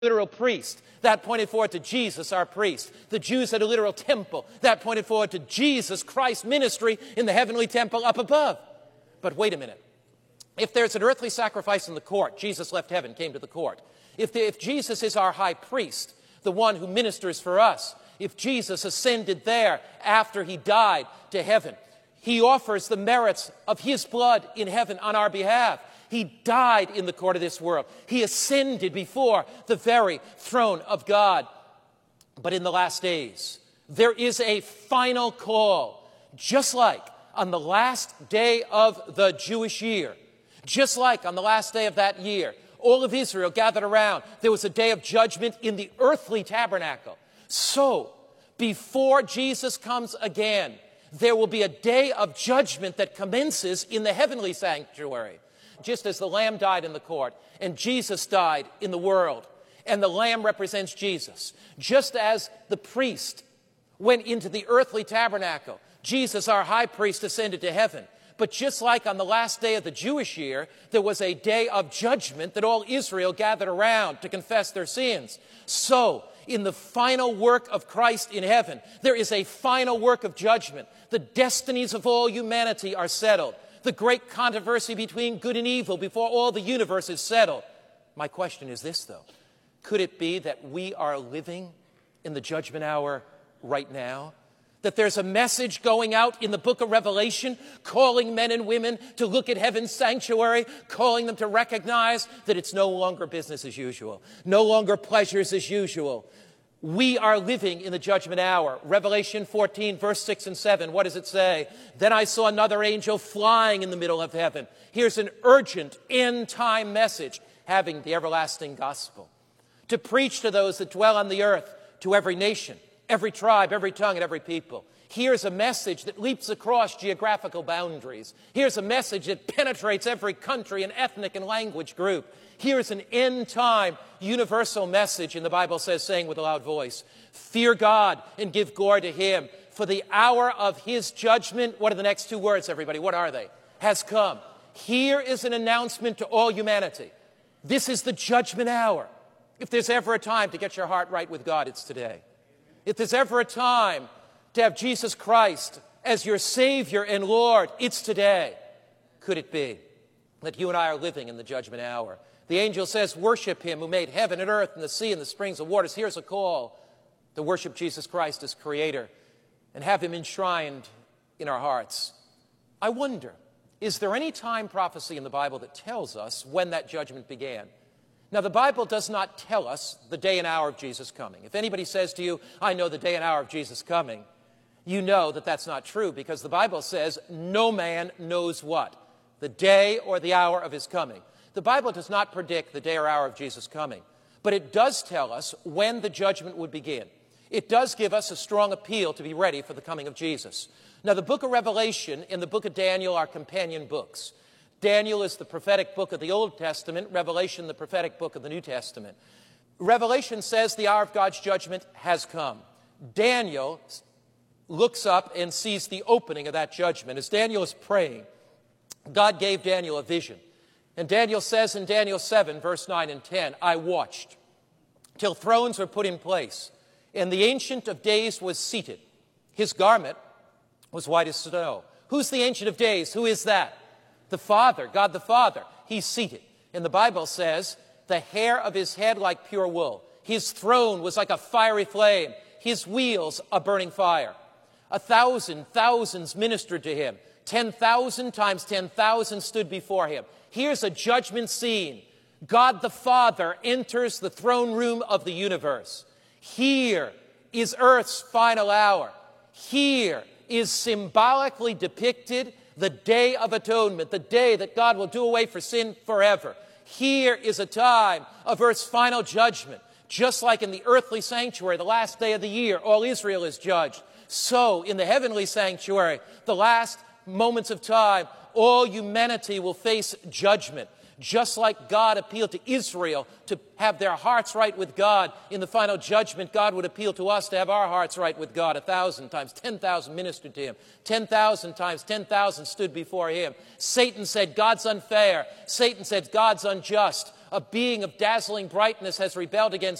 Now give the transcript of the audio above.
literal priest. That pointed forward to Jesus, our priest. The Jews had a literal temple. That pointed forward to Jesus Christ's ministry in the heavenly temple up above. But wait a minute. If there's an earthly sacrifice in the court, Jesus left heaven, came to the court. If Jesus is our high priest, the one who ministers for us, if Jesus ascended there after he died to heaven, he offers the merits of his blood in heaven on our behalf. He died in the court of this world. He ascended before the very throne of God. But in the last days, there is a final call, just like on the last day of the Jewish year, just like on the last day of that year, all of Israel gathered around. There was a day of judgment in the earthly tabernacle. So, before Jesus comes again, there will be a day of judgment that commences in the heavenly sanctuary. Just as the Lamb died in the court and Jesus died in the world, and the Lamb represents Jesus, just as the priest went into the earthly tabernacle, Jesus, our high priest, ascended to heaven. But just like on the last day of the Jewish year, there was a day of judgment that all Israel gathered around to confess their sins. So, in the final work of Christ in heaven, there is a final work of judgment. The destinies of all humanity are settled. The great controversy between good and evil before all the universe is settled. My question is this, though. Could it be that we are living in the judgment hour right now? That there's a message going out in the book of Revelation calling men and women to look at heaven's sanctuary, calling them to recognize that it's no longer business as usual, no longer pleasures as usual. We are living in the judgment hour. Revelation 14, verse 6 and 7, what does it say? Then I saw another angel flying in the middle of heaven. Here's an urgent end-time message, having the everlasting gospel, to preach to those that dwell on the earth, to every nation, every tribe, every tongue, and every people. Here's a message that leaps across geographical boundaries. Here's a message that penetrates every country and ethnic and language group. Here's an end-time universal message, and the Bible says, saying with a loud voice, fear God and give glory to him, for the hour of his judgment, what are the next two words, everybody? What are they? Has come. Here is an announcement to all humanity. This is the judgment hour. If there's ever a time to get your heart right with God, it's today. If there's ever a time to have Jesus Christ as your Savior and Lord, it's today. Could it be that you and I are living in the judgment hour? The angel says, worship him who made heaven and earth and the sea and the springs of waters. Here's a call to worship Jesus Christ as Creator and have him enshrined in our hearts. I wonder, is there any time prophecy in the Bible that tells us when that judgment began? Now, the Bible does not tell us the day and hour of Jesus coming. If anybody says to you, I know the day and hour of Jesus coming, you know that that's not true, because the Bible says no man knows what? The day or the hour of his coming. The Bible does not predict the day or hour of Jesus' coming, but it does tell us when the judgment would begin. It does give us a strong appeal to be ready for the coming of Jesus. Now, the book of Revelation and the book of Daniel are companion books. Daniel is the prophetic book of the Old Testament, Revelation the prophetic book of the New Testament. Revelation says the hour of God's judgment has come. Daniel looks up and sees the opening of that judgment. As Daniel is praying, God gave Daniel a vision. And Daniel says in Daniel 7, verse 9 and 10, I watched till thrones were put in place, and the Ancient of Days was seated. His garment was white as snow. Who's the Ancient of Days? Who is that? The Father, God the Father. He's seated. And the Bible says, the hair of his head like pure wool. His throne was like a fiery flame. His wheels a burning fire. 1,000 thousands ministered to him. 10,000 times 10,000 stood before him. Here's a judgment scene. God the Father enters the throne room of the universe. Here is earth's final hour. Here is symbolically depicted the Day of Atonement, the day that God will do away for sin forever. Here is a time of earth's final judgment. Just like in the earthly sanctuary, the last day of the year, all Israel is judged. So in the heavenly sanctuary, the last moments of time, all humanity will face judgment. Just like God appealed to Israel to have their hearts right with God, in the final judgment, God would appeal to us to have our hearts right with God. 1,000 times 10,000 ministered to him. 10,000 times 10,000 stood before him. Satan said, God's unfair. Satan said, God's unjust. a being of dazzling brightness has rebelled against